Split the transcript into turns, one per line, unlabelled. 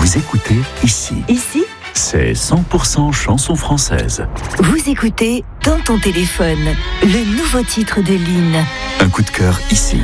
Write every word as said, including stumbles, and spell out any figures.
Vous écoutez ici.
Ici,
c'est cent pour cent chanson française.
vous écoutez dans ton téléphone le nouveau titre de Lynn.
Un coup de cœur ici.